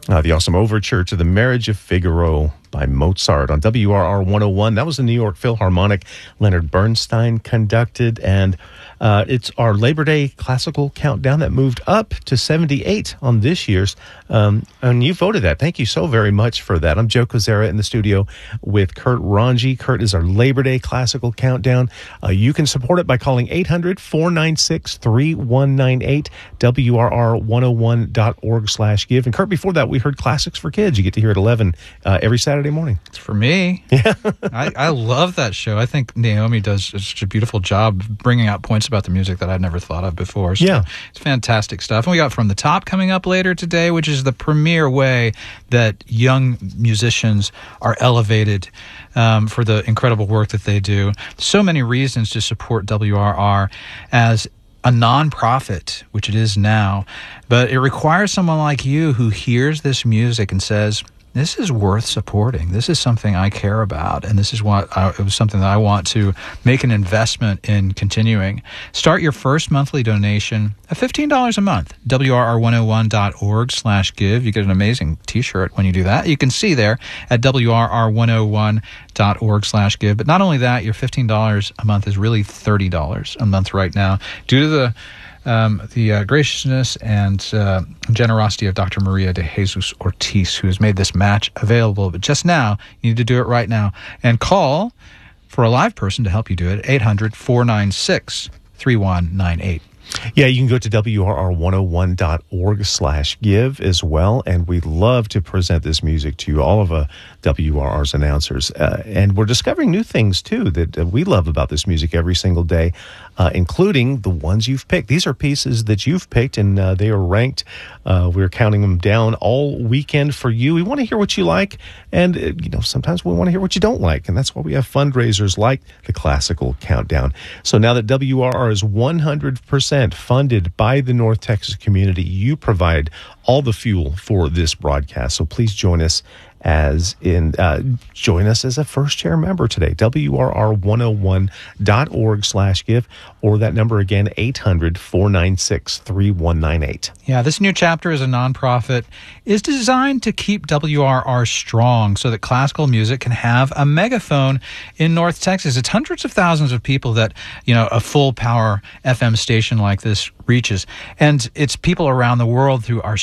The awesome overture to The Marriage of Figaro by Mozart on WRR 101. That was the New York Philharmonic. Leonard Bernstein conducted, and it's our Labor Day classical countdown that moved up to 78 on this year's. And you voted that. Thank you so very much for that. I'm Joe Kozera in the studio with Kurt Ranji. Kurt is our Labor Day classical countdown. You can support it by calling 800-496-3198, WRR101.org/give. And Kurt, before that, we heard Classics for Kids. You get to hear it 11 every Saturday morning. It's for me. Yeah. I love that show. I think Naomi does such a beautiful job bringing out points about the music that I'd never thought of before. So yeah. It's fantastic stuff. And we got From the Top coming up later today, which is the premier way that young musicians are elevated for the incredible work that they do. So many reasons to support WRR as a nonprofit, which it is now, but it requires someone like you who hears this music and says, this is worth supporting. This is something I care about, and this is it was something that I want to make an investment in continuing. Start your first monthly donation at $15 a month. WRR101.org/give. You get an amazing T-shirt when you do that. You can see there at WRR101.org/give. But not only that, your $15 a month is really $30 a month right now due to the graciousness and generosity of Dr. Maria de Jesus Ortiz, who has made this match available. But just now, you need to do it right now. And call for a live person to help you do it, 800-496-3198. Yeah, you can go to WRR101.org/give as well, and we'd love to present this music to you, all of WRR's announcers. And we're discovering new things, too, that we love about this music every single day, including the ones you've picked. These are pieces that you've picked, and they are ranked. We're counting them down all weekend for you. We want to hear what you like, and sometimes we want to hear what you don't like, and that's why we have fundraisers like the Classical Countdown. So now that WRR is 100% funded by the North Texas community, you provide all the fuel for this broadcast. So please join us as a first chair member today. WRR101.org/give, or that number again, 800-496-3198. Yeah, this new chapter as a nonprofit is designed to keep WRR strong so that classical music can have a megaphone in North Texas. It's hundreds of thousands of people that, a full power FM station like this reaches. And it's people around the world through our